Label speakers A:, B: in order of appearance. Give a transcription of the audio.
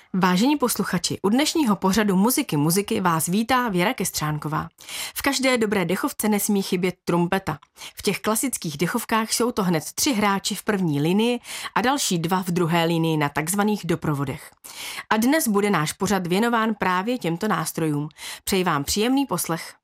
A: Vážení posluchači, u dnešního pořadu muziky vás vítá Věra Kestřánková. V každé dobré dechovce nesmí chybět trumpeta. V těch klasických dechovkách jsou to hned 3 hráči v první linii a další 2 v druhé linii na takzvaných doprovodech. A dnes bude náš pořad věnován právě těmto nástrojům. Přeji vám příjemný poslech.